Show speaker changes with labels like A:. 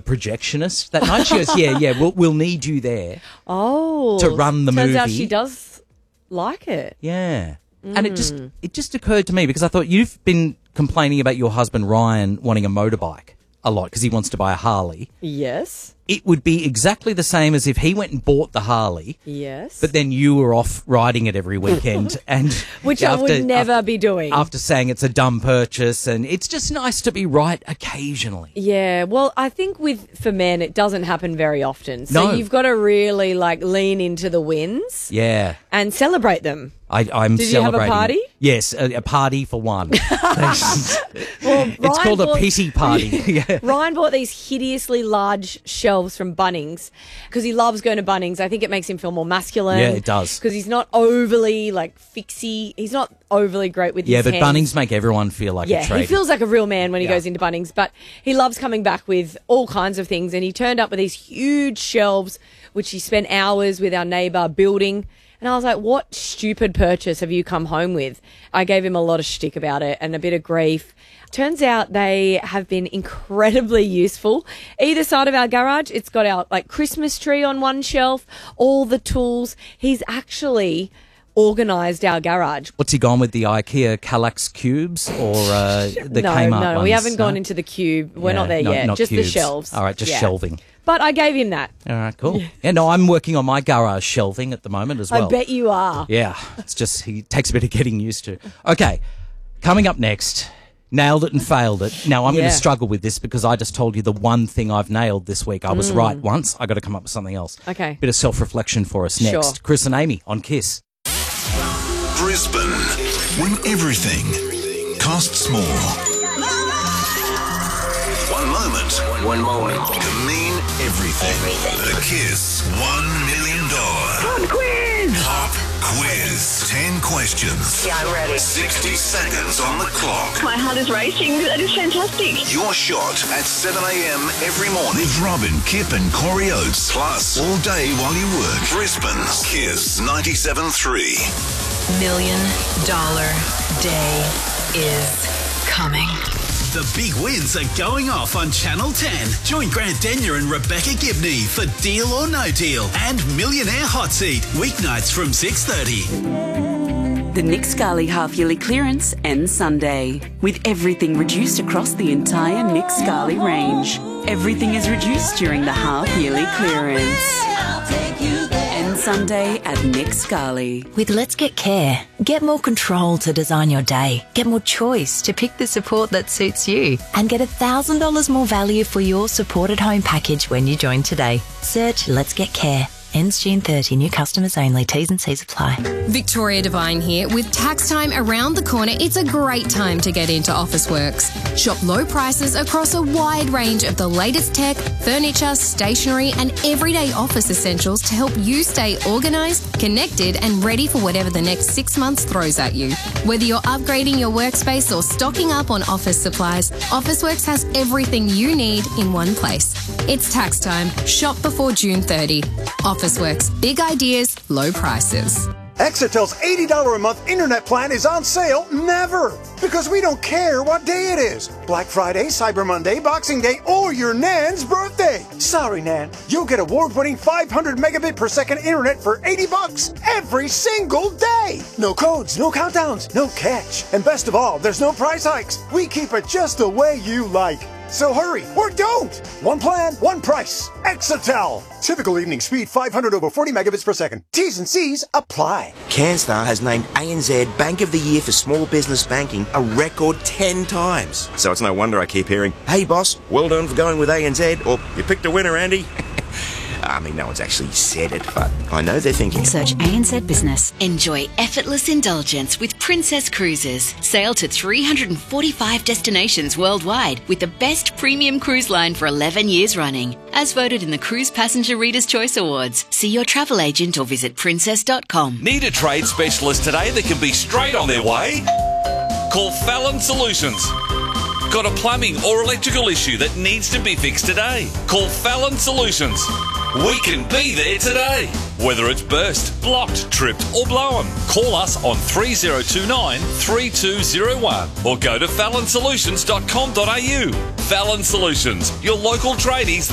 A: projectionist that night. She goes, yeah, we'll need you there to run the movie.
B: Turns out she does like it.
A: Yeah. And it just occurred to me because I thought you've been complaining about your husband Ryan wanting a motorbike a lot because he wants to buy a Harley.
B: Yes.
A: It would be exactly the same as if he went and bought the Harley.
B: Yes.
A: But then you were off riding it every weekend. and
B: Which I would never be doing.
A: After saying it's a dumb purchase, and it's just nice to be right occasionally.
B: Yeah, well, I think for men, it doesn't happen very often. So you've got to really, lean into the wins.
A: Yeah.
B: And celebrate them.
A: I'm
B: Did
A: celebrating.
B: you have a party?
A: Yes, a party for one.
B: Well,
A: it's called a pity party. Yeah.
B: Ryan bought these hideously large shelves from Bunnings because he loves going to Bunnings. I think it makes him feel more masculine.
A: Yeah, it does.
B: Because he's not overly, fixie. He's not overly great with his hands.
A: Yeah, but Bunnings make everyone feel like a tradie.
B: Yeah, he feels like a real man when he goes into Bunnings. But he loves coming back with all kinds of things. And he turned up with these huge shelves, which he spent hours with our neighbour building. And I was like, what stupid purchase have you come home with? I gave him a lot of shtick about it and a bit of grief. Turns out they have been incredibly useful. Either side of our garage, it's got our Christmas tree on one shelf, all the tools. He's actually organised our garage.
A: What's he gone with, the IKEA Kallax cubes or the Kmart ones?
B: No, we haven't gone into the cube. We're not there yet.
A: Not
B: just
A: cubes.
B: the shelves.
A: All right, just shelving.
B: But I gave him that.
A: All right, cool. Yeah, no, I'm working on my garage shelving at the moment as well.
B: I bet you are.
A: Yeah, it's just, he takes a bit of getting used to. Okay, coming up next, nailed it and failed it. Now, I'm going to struggle with this because I just told you the one thing I've nailed this week. I was right once. I got to come up with something else.
B: Okay.
A: Bit of self-reflection for us next.
B: Sure.
A: Chris and Amy on KISS.
C: Brisbane, when everything costs more. One moment can mean everything. The KISS $1 million Pop Quiz. 10 questions.
D: Yeah, I'm ready.
C: 60 seconds on the clock.
D: My heart is racing. That is fantastic.
C: Your shot at 7 a.m. every morning with Robin, Kip and Corey Oates. Plus, all day while you work. Brisbane's KISS 97.3.
E: $1 million day is coming.
F: The big wins are going off on Channel 10. Join Grant Denyer and Rebecca Gibney for Deal or No Deal and Millionaire Hot Seat, weeknights from 6:30.
G: The Nick Scali half-yearly clearance ends Sunday, with everything reduced across the entire Nick Scali range. Everything is reduced during the half-yearly clearance. Ends Sunday at Nick Scali.
H: With Let's Get Care, get more control to design your day, get more choice to pick the support that suits you, and get $1,000 more value for your supported home package when you join today. Search Let's Get Care. Ends June 30. New customers only. T's and C's apply.
I: Victoria Devine here. With tax time around the corner, it's a great time to get into Officeworks. Shop low prices across a wide range of the latest tech, furniture, stationery and everyday office essentials to help you stay organised, connected and ready for whatever the next 6 months throws at you. Whether you're upgrading your workspace or stocking up on office supplies, Officeworks has everything you need in one place. It's tax time. Shop before June 30. Officeworks. Big ideas, low prices.
J: Exitel's $80 a month internet plan is on sale never, because we don't care what day it is. Black Friday, Cyber Monday, Boxing Day, or your Nan's birthday. Sorry, Nan, you'll get award-winning 500 megabit per second internet for $80 every single day. No codes, no countdowns, no catch. And best of all, there's no price hikes. We keep it just the way you like. So hurry, or don't! One plan, one price. Exitel. Typical evening speed 500 over 40 megabits per second. T's and C's apply.
K: CanStar has named ANZ Bank of the Year for Small Business Banking a record 10 times. So it's no wonder I keep hearing, "Hey boss, well done for going with ANZ," or "You picked a winner, Andy." I mean, no one's actually said it, but I know they're thinking.
L: Search ANZ Business.
M: Enjoy effortless indulgence with Princess Cruises. Sail to 345 destinations worldwide with the best premium cruise line for 11 years running. As voted in the Cruise Passenger Reader's Choice Awards. See your travel agent or visit princess.com.
N: Need a trade specialist today that can be straight on their way? Call Fallon Solutions. Got a plumbing or electrical issue that needs to be fixed today? Call Fallon Solutions. We can be there today. Whether it's burst, blocked, tripped or blown, call us on 3029 3201 or go to fallonsolutions.com.au. Fallon Solutions, your local tradies